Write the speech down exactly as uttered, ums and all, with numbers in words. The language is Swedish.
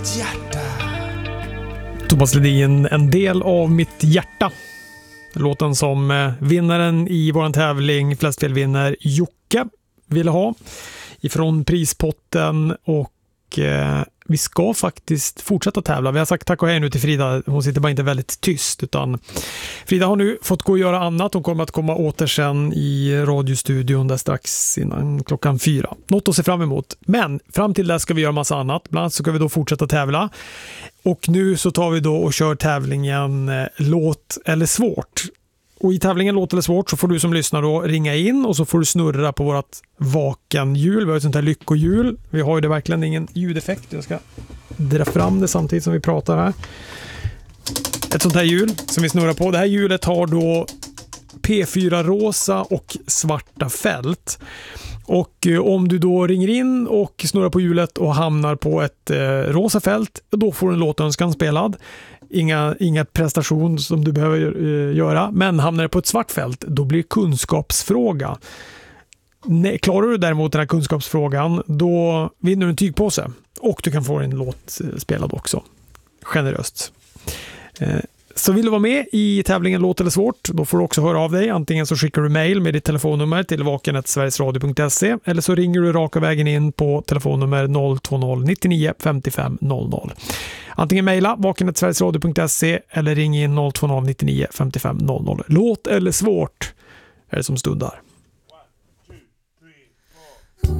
mitt hjärta. Thomas Ledin, En del av mitt hjärta. Låten som vinnaren i våran tävling Flest fel vinner, Jocke, ville ha ifrån prispotten. Och eh, vi ska faktiskt fortsätta tävla. Vi har sagt tack och hej nu till Frida. Hon sitter bara inte väldigt tyst, utan Frida har nu fått gå och göra annat. Hon kommer att komma åter sen i radiostudion där strax innan klockan fyra. Något att se fram emot. Men fram till det ska vi göra massa annat. Bland annat så ska vi då fortsätta tävla. Och nu så tar vi då och kör tävlingen eh, Låt eller svårt. Och i tävlingen Låt eller svårt så får du som lyssnar då ringa in och så får du snurra på vårt vakenhjul. Vi har ett sånt här lyckohjul. Vi har ju det verkligen ingen ljudeffekt. Jag ska dra fram det samtidigt som vi pratar här. Ett sånt här hjul som vi snurrar på. Det här hjulet har då P fyra rosa och svarta fält. Och eh, om du då ringer in och snurrar på hjulet och hamnar på ett eh, rosa fält, då får du en låtönskan spelad. Inga, inga prestation som du behöver eh, göra. Men hamnar det på ett svart fält, då blir det kunskapsfråga. Nej, klarar du däremot den här kunskapsfrågan, då vinner du en tygpåse. Och du kan få en låt eh, spelad också. Generöst. Eh, Så vill du vara med i tävlingen Låt eller svårt, då får du också höra av dig. Antingen så skickar du mejl med ditt telefonnummer till vaken snabel-a sverigesradio punkt se eller så ringer du raka vägen in på telefonnummer noll två noll nio nio fem fem noll noll. Antingen mejla vaken snabel-a sverigesradio punkt se eller ring in noll två noll nio nio fem fem noll noll. Låt eller svårt är det som stundar.